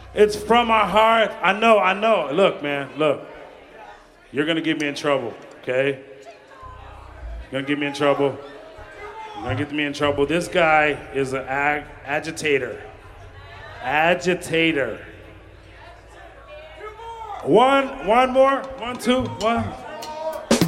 It's from our heart. I know. Look, man, look. You're gonna get me in trouble, okay? You're gonna get me in trouble. You're gonna get me in trouble. This guy is an agitator. Agitator. One more? One, two, one.